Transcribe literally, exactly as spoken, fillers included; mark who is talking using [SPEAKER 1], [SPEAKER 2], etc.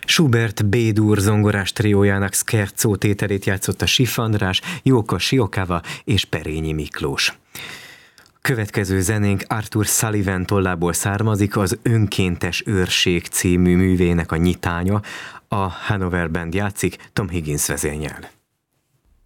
[SPEAKER 1] Schubert B-dur zongorás triójának Scherzo tételét játszotta Schiff András, Jóka Siokava és Perényi Miklós. Következő zenénk Arthur Sullivan tollából származik, az Önkéntes őrség című művének a nyitánya. A Hanover Band játszik, Tom Higgins vezényel.